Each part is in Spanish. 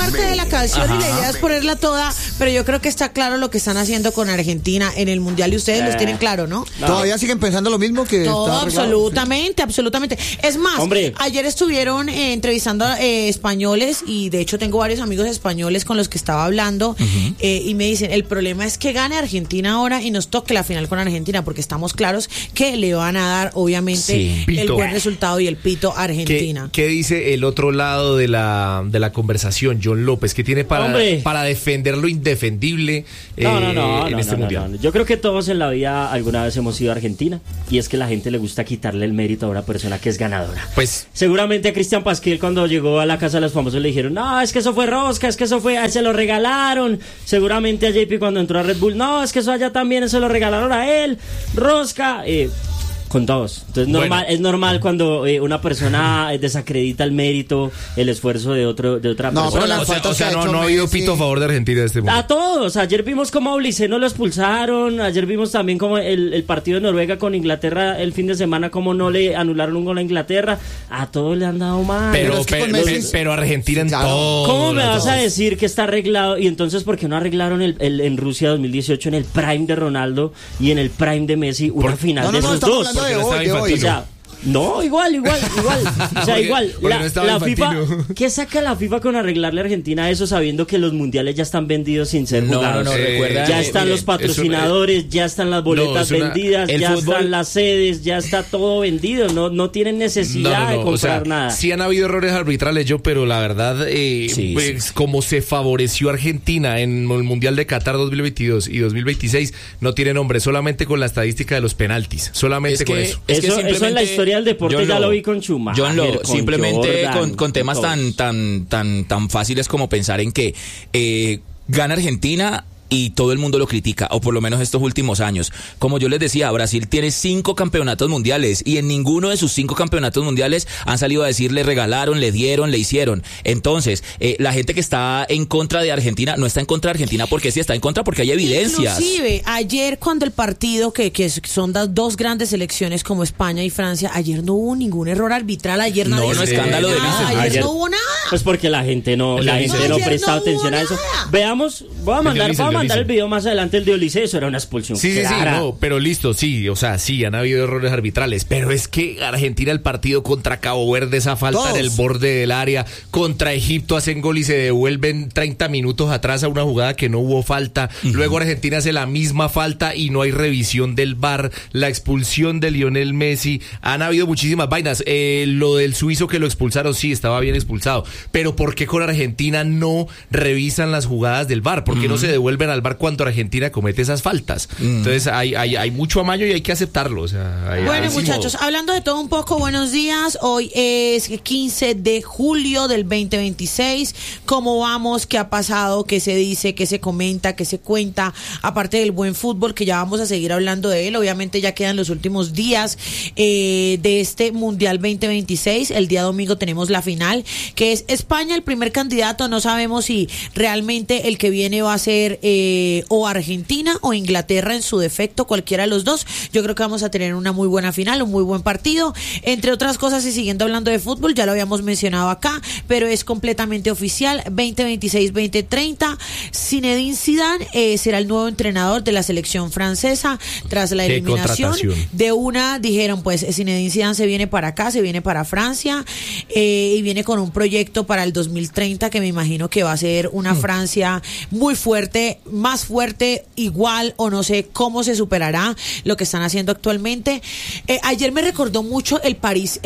parte de la canción y la idea es ponerla toda, pero yo creo que está claro lo que están haciendo con Argentina en el Mundial y ustedes los tienen claro, ¿no? ¿Todavía siguen pensando lo mismo que todo, está arreglado? absolutamente. Es más, ayer estuvieron entrevistando españoles y de hecho tengo varios amigos españoles con los que estaba hablando y me dicen, el problema es que gane Argentina ahora y nos toque la final con Argentina, porque estamos claros que le van a dar obviamente el buen resultado y el pito a Argentina. ¿Qué dice el otro lado de la conversación, John López? ¿Qué tiene para defender lo indefendible en este mundial? No. Yo creo que todos en la vida alguna vez hemos ido a Argentina y es que a la gente le gusta quitarle el mérito a una persona que es ganadora. Pues seguramente a Cristian Pasquel cuando llegó a la casa de los famosos le dijeron, no, es que eso fue rosca, es que eso fue, se lo regalaron. Seguramente a JP cuando entró a Red Bull, no, es que eso allá también se lo regalaron a él, rosca. Con todos. Entonces es normal cuando una persona desacredita el mérito, el esfuerzo de otra persona. Pero no ha habido pito a favor de Argentina en este momento. A todos. Ayer vimos como a Obliceno lo expulsaron. Ayer vimos también como el partido de Noruega con Inglaterra el fin de semana, como no le anularon un gol a Inglaterra. A todos le han dado mal. Pero Argentina en todo. ¿Cómo me vas a decir que está arreglado? Y entonces, ¿por qué no arreglaron en Rusia 2018 en el prime de Ronaldo y en el prime de Messi una final de esos dos? No, igual. O sea, igual. La FIFA, ¿qué saca la FIFA con arreglarle a Argentina eso sabiendo que los mundiales ya están vendidos sin ser jugados? Recuerda, ya están los patrocinadores, ya están las boletas vendidas, ya están las sedes, ya está todo vendido. No tienen necesidad de comprar nada. Sí han habido errores arbitrales, pero la verdad, pues, como se favoreció a Argentina en el Mundial de Qatar 2022 y 2026, no tiene nombre, solamente con la estadística de los penaltis, solamente con eso. Eso en la historia del deporte ya lo vi con Schumacher, simplemente Jordan, con temas tan fáciles como pensar en que gana Argentina y todo el mundo lo critica, o por lo menos estos últimos años. Como yo les decía, Brasil tiene 5 campeonatos mundiales y en ninguno de sus 5 campeonatos mundiales han salido a decir le regalaron, le dieron, le hicieron. Entonces, la gente que está en contra de Argentina no está en contra de Argentina porque sí está en contra, porque hay evidencias. Inclusive, ayer cuando el partido, que son las dos grandes selecciones como España y Francia, ayer no hubo ningún error arbitral, ayer no escándalo de nada. Ayer no hubo nada. Pues porque la gente no presta atención a eso. Veamos, voy a mandar el video más adelante, el de Ulises, eso era una expulsión clara. Sí, pero listo, sí, o sea, sí, han habido errores arbitrales, pero es que Argentina, el partido contra Cabo Verde, esa falta en el borde del área, contra Egipto hacen gol y se devuelven 30 minutos atrás a una jugada que no hubo falta, luego Argentina hace la misma falta y no hay revisión del VAR, la expulsión de Lionel Messi, han habido muchísimas vainas, lo del suizo que lo expulsaron, sí, estaba bien expulsado, pero ¿por qué con Argentina no revisan las jugadas del VAR? ¿Por qué no se devuelven al VAR cuando Argentina comete esas faltas? Entonces hay mucho amaño y hay que aceptarlo. O sea, bueno, muchachos, hablando de todo un poco, buenos días. Hoy es 15 de julio del 2026. ¿Cómo vamos? ¿Qué ha pasado? ¿Qué se dice? ¿Qué se comenta? ¿Qué se cuenta? Aparte del buen fútbol, que ya vamos a seguir hablando de él. Obviamente ya quedan los últimos días de este Mundial 2026. El día domingo tenemos la final, que es España el primer candidato. No sabemos si realmente el que viene va a ser o Argentina o Inglaterra en su defecto, cualquiera de los dos. Yo creo que vamos a tener una muy buena final, un muy buen partido, entre otras cosas. Y siguiendo hablando de fútbol, ya lo habíamos mencionado acá, pero es completamente oficial, 2026-2030 Zinedine Zidane será el nuevo entrenador de la selección francesa tras la eliminación de una. Dijeron, pues Zinedine Zidane se viene para acá, se viene para Francia, y viene con un proyecto para el 2030 que me imagino que va a ser una Francia muy fuerte, más fuerte, igual, o no sé cómo se superará lo que están haciendo actualmente. Ayer me recordó mucho el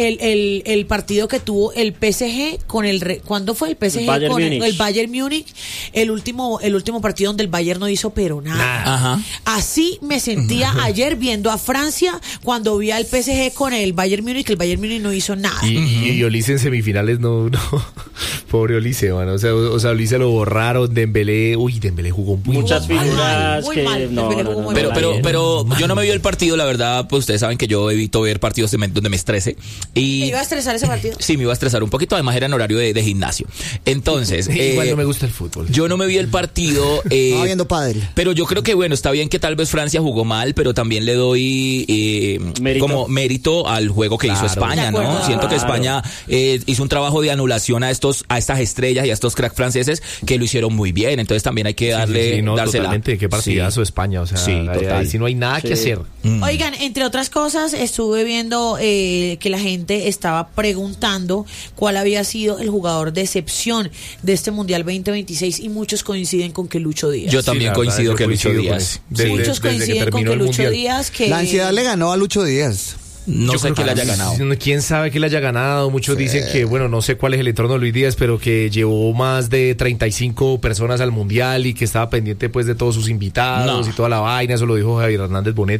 partido que tuvo el PSG con ¿cuándo fue el PSG? Con el Bayern Múnich, el último partido donde el Bayern no hizo pero nada. Ajá. Así me sentía ayer viendo a Francia cuando vi al PSG con el Bayern Múnich, que el Bayern Múnich no hizo nada. Y Olise en semifinales no. Pobre Olise, man. O sea, Olise lo borraron. Dembélé jugó muchas figuras muy que mal, pero yo no me vi el partido, la verdad, pues ustedes saben que yo evito ver partidos donde me estrese. Y ¿te iba a estresar ese partido? Sí, me iba a estresar un poquito, además era en horario de gimnasio. Entonces, igual no me gusta el fútbol. Yo no me vi el partido. Estaba viendo pádel. Pero yo creo que bueno, está bien que tal vez Francia jugó mal, pero también le doy como mérito al juego que hizo España, ¿no? Siento que España hizo un trabajo de anulación a estas estrellas y a estos crack franceses que lo hicieron muy bien. Entonces también hay que dársela. Totalmente, qué partidazo España, o sea, total. Si no hay nada que hacer. Oigan, entre otras cosas, estuve viendo que la gente estaba preguntando cuál había sido el jugador de excepción de este Mundial 2026 y muchos coinciden con que Lucho Díaz. Yo también coincido que Lucho Díaz. Muchos coinciden con que Lucho Díaz. La ansiedad le ganó a Lucho Díaz. No sé que le haya ganado. ¿Quién sabe que le haya ganado? Muchos dicen que, bueno, no sé cuál es el entorno de Luis Díaz, pero que llevó más de 35 personas al Mundial y que estaba pendiente pues de todos sus invitados y toda la vaina. Eso lo dijo Javier Hernández Bonet.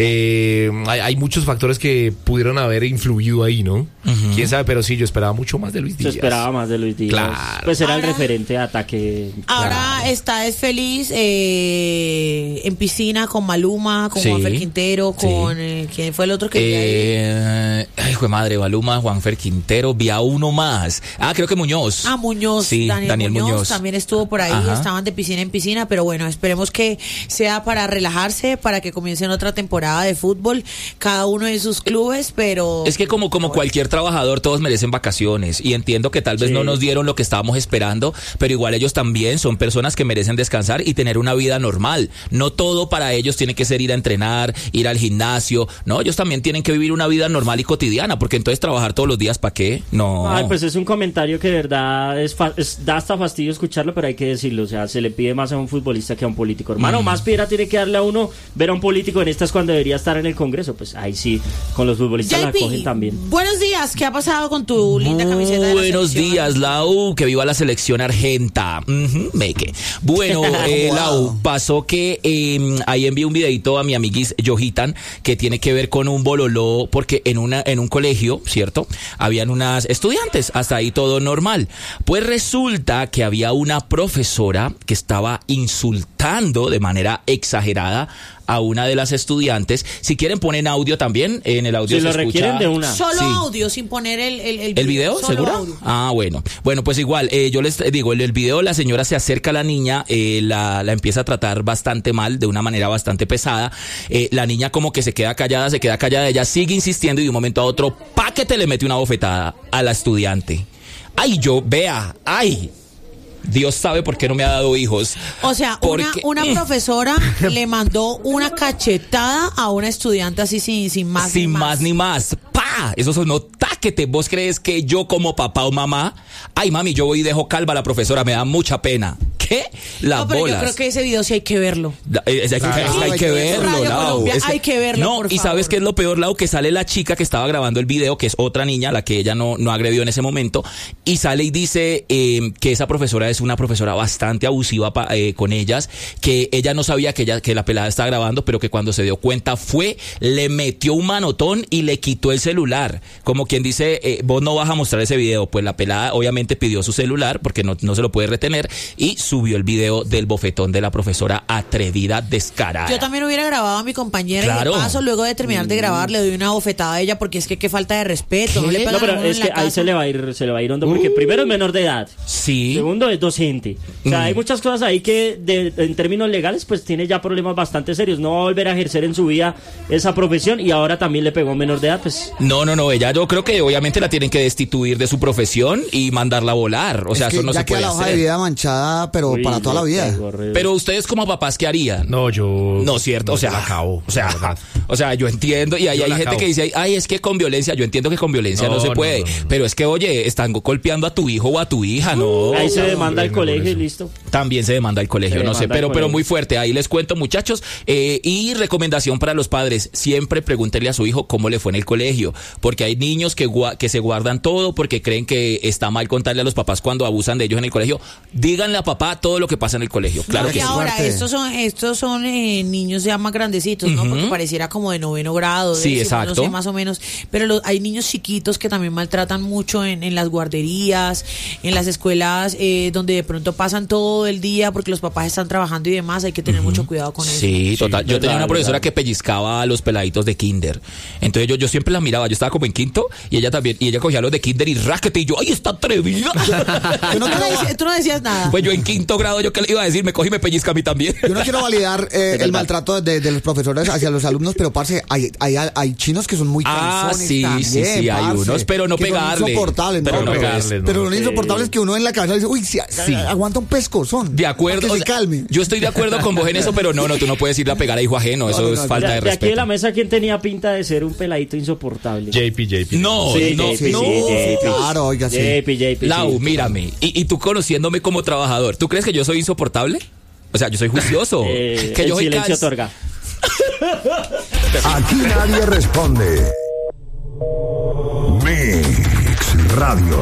Hay muchos factores que pudieron haber influido ahí, ¿no? ¿Quién sabe? Pero sí, yo esperaba mucho más de Luis Díaz. Se esperaba más de Luis Díaz. Claro. Pues era el referente de ataque. Ahora está feliz en piscina con Maluma, con Juanfer Quintero, con... ¿quién fue el otro que... Ay, hijo de madre, Maluma, Juanfer Quintero, vi a uno más. Creo que Muñoz. Muñoz, sí, Daniel Muñoz también estuvo por ahí. Estaban de piscina en piscina, pero bueno, esperemos que sea para relajarse, para que comiencen otra temporada de fútbol, cada uno de sus clubes, pero... Es que como cualquier trabajador, todos merecen vacaciones, y entiendo que tal vez no nos dieron lo que estábamos esperando, pero igual ellos también son personas que merecen descansar y tener una vida normal. No todo para ellos tiene que ser ir a entrenar, ir al gimnasio, no, ellos también tienen que vivir una vida normal y cotidiana, porque entonces trabajar todos los días, ¿para qué? No. Ay, pues es un comentario que de verdad da hasta fastidio escucharlo, pero hay que decirlo, o sea, se le pide más a un futbolista que a un político. Hermano, más piedra tiene que darle a uno ver a un político en estas cuando debería estar en el Congreso. Pues ahí sí, con los futbolistas la cogen también. Buenos días, ¿qué ha pasado con tu linda camiseta de la Buenos días, Lau, que viva la selección argenta. Meque. Bueno, Lau, pasó que ahí envié un videito a mi amiguis Yohitan que tiene que ver con un bololó, porque en un colegio, ¿cierto? Habían unas estudiantes, hasta ahí todo normal. Pues resulta que había una profesora que estaba insultando de manera exagerada a una de las estudiantes. Si quieren ponen audio también, en el audio si se lo escucha. Requieren de una. Solo audio, sin poner el video. ¿Seguro? Bueno. Bueno, pues igual, yo les digo, el video, la señora se acerca a la niña, la empieza a tratar bastante mal, de una manera bastante pesada. La niña como que se queda callada, ella sigue insistiendo y de un momento a otro, ¡paquete! Le mete una bofetada a la estudiante. Dios sabe por qué no me ha dado hijos. O sea, una profesora le mandó una cachetada a una estudiante así sin más ni más. ¡Pah! Eso sonó táquete. ¿Vos crees que yo como papá o mamá? Ay, mami, yo voy y dejo calva a la profesora, me da mucha pena. ¿Qué? Pero yo creo que ese video sí hay que verlo. Hay que verlo, Lau. Hay que verlo, no, por favor. ¿Sabes qué es lo peor, Lau? Que sale la chica que estaba grabando el video, que es otra niña, la que ella no agredió en ese momento, y sale y dice que esa profesora es una profesora bastante abusiva con ellas, que ella no sabía que la pelada estaba grabando, pero que cuando se dio cuenta le metió un manotón y le quitó el celular. Como quien dice, vos no vas a mostrar ese video. Pues la pelada obviamente pidió su celular, porque no se lo puede retener, y subió el video del bofetón de la profesora atrevida, descarada. Yo también hubiera grabado a mi compañera, claro. Y de paso, luego de terminar de grabar, le doy una bofetada a ella, porque es que qué falta de respeto. No, pero es que ahí se le va a ir hondo, porque primero es menor de edad. Sí. Segundo es docente. O sea, hay muchas cosas ahí que en términos legales pues tiene ya problemas bastante serios. No va a volver a ejercer en su vida esa profesión, y ahora también le pegó a menor de edad, pues. No, ella yo creo que obviamente la tienen que destituir de su profesión y mandarla a volar. O sea, eso no se puede hacer. Ya queda la hoja de vida manchada, pero para toda la vida. Pero ustedes como papás, ¿qué harían? No, yo... No, cierto, o sea, la acabo, o sea, yo entiendo, y ahí hay gente que dice, ay, es que con violencia, yo entiendo que con violencia no se puede, pero es que, oye, están golpeando a tu hijo o a tu hija, ¿no? Ahí se demanda el colegio y listo. También se demanda el colegio, no sé, pero muy fuerte. Ahí les cuento, muchachos, y recomendación para los padres, siempre pregúntenle a su hijo cómo le fue en el colegio, porque hay niños que se guardan todo porque creen que está mal contarle a los papás cuando abusan de ellos en el colegio. Díganle a papá todo lo que pasa en el colegio. Claro que sí. Ahora, estos son niños ya más grandecitos, ¿no? Porque pareciera como de 9º grado. Sí, exacto. No sé, más o menos. Pero hay niños chiquitos que también maltratan mucho en las guarderías, en las escuelas, donde de pronto pasan todo el día porque los papás están trabajando y demás. Hay que tener mucho cuidado con eso. Sí, total. Yo tenía una profesora que pellizcaba a los peladitos de kinder. Entonces yo siempre la miraba. Yo estaba como en quinto y ella también. Y ella cogía a los de kinder y ráquete. Y yo, ¡ay, está atrevida! Tú no decías nada. Pues yo en 5º grado, ¿yo qué le iba a decir? Me cogí y me pellizca a mí también. Yo no quiero validar el maltrato de los profesores hacia los alumnos, pero parce, hay chinos que son muy cansones. Sí, hay unos, pero no pegarle. Son insoportables, pero son insoportables que uno en la cabeza dice, uy, aguanta un pescozón. De acuerdo. Que se calme. Yo estoy de acuerdo con vos en eso, pero no, tú no puedes ir a pegar a hijo ajeno. Eso es falta de respeto. De aquí de la mesa, ¿quién tenía pinta de ser un peladito insoportable? JP. No. Claro, oiga, sí. JP. Lau, mírame. Y tú conociéndome como trabajador, ¿tú crees que yo soy insoportable? O sea, yo soy juicioso. Que yo el silencio otorga. Aquí nadie responde. Mix Radio.